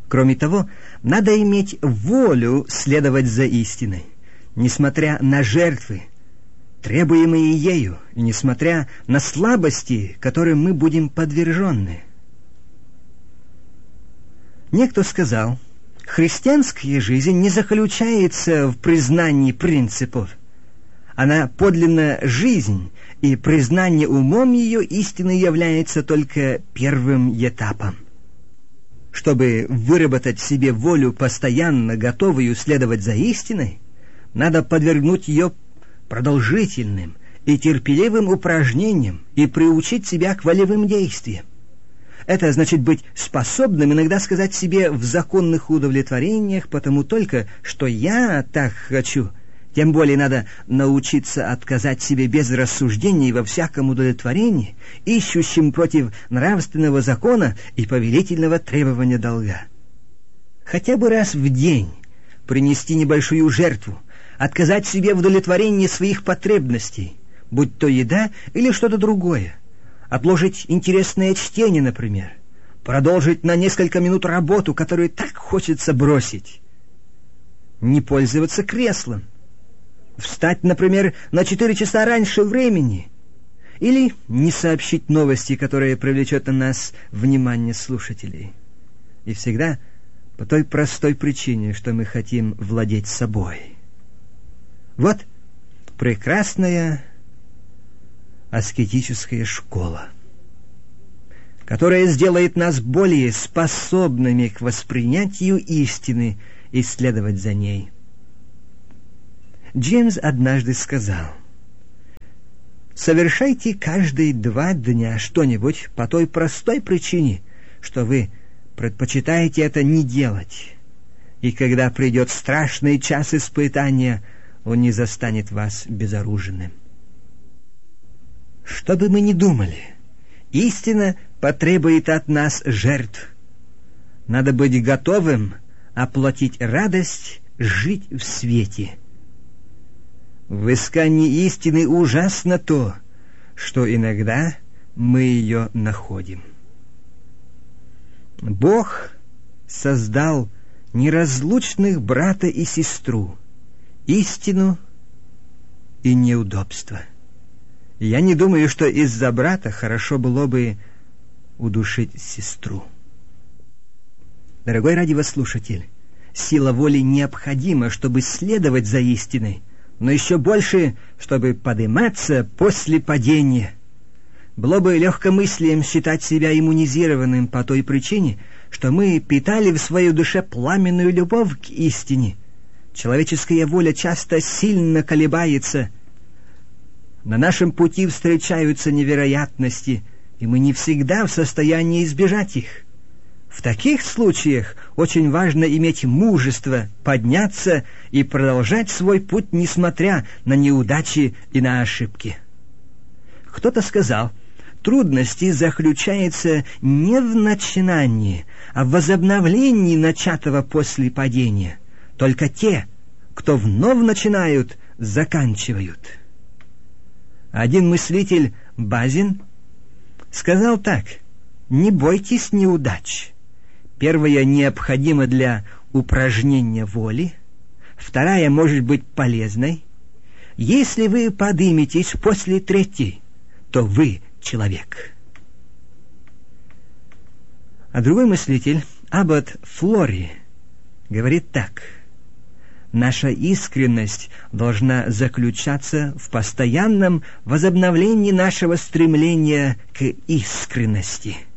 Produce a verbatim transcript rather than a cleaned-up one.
Кроме того, надо иметь волю следовать за истиной, несмотря на жертвы, требуемые ею, и несмотря на слабости, которым мы будем подвержены. Некто сказал, христианская жизнь не заключается в признании принципов. Она подлинная жизнь, и признание умом ее истины является только первым этапом. Чтобы выработать в себе волю, постоянно готовую следовать за истиной, надо подвергнуть ее продолжительным и терпеливым упражнениям и приучить себя к волевым действиям. Это значит быть способным иногда сказать себе в законных удовлетворениях, потому только, что я так хочу. Тем более надо научиться отказать себе без рассуждений во всяком удовлетворении, ищущим против нравственного закона и повелительного требования долга. Хотя бы раз в день принести небольшую жертву, отказать себе в удовлетворении своих потребностей, будь то еда или что-то другое, отложить интересное чтение, например, продолжить на несколько минут работу, которую так хочется бросить, не пользоваться креслом, встать, например, на четыре часа раньше времени, или не сообщить новости, которые привлечет на нас внимание слушателей. И всегда по той простой причине, что мы хотим владеть собой. Вот прекрасная аскетическая школа, которая сделает нас более способными к воспринятию истины и следовать за ней. Джеймс однажды сказал: «Совершайте каждые два дня что-нибудь по той простой причине, что вы предпочитаете это не делать, и когда придет страшный час испытания, он не застанет вас безоружным». Что бы мы ни думали, истина потребует от нас жертв. Надо быть готовым оплатить радость жить в свете. В искании истины ужасно то, что иногда мы ее находим. Бог создал неразлучных брата и сестру, истину и неудобство. Я не думаю, что из-за брата хорошо было бы удушить сестру. Дорогой радиослушатель, сила воли необходима, чтобы следовать за истиной, но еще больше, чтобы подниматься после падения. Было бы легкомыслием считать себя иммунизированным по той причине, что мы питали в своей душе пламенную любовь к истине. Человеческая воля часто сильно колебается. На нашем пути встречаются невероятности, и мы не всегда в состоянии избежать их. В таких случаях очень важно иметь мужество подняться и продолжать свой путь, несмотря на неудачи и на ошибки. Кто-то сказал, трудности заключаются не в начинании, а в возобновлении начатого после падения. Только те, кто вновь начинают, заканчивают. Один мыслитель, Базин, сказал так: «Не бойтесь неудач. Первая необходима для упражнения воли, вторая может быть полезной. Если вы подыметесь после третьей, то вы человек». А другой мыслитель, аббат Флори, говорит так: «Наша искренность должна заключаться в постоянном возобновлении нашего стремления к искренности».